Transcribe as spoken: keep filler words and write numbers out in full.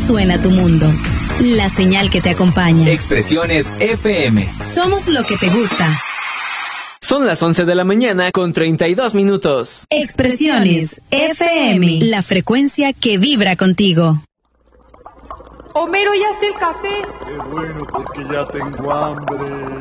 suena tu mundo. La señal que te acompaña. Expresiones F M. Somos lo que te gusta. Son las once de la mañana con treinta y dos minutos. Expresiones F M. La frecuencia que vibra contigo. Homero, ¿ya está el café? Qué bueno, porque ya tengo hambre.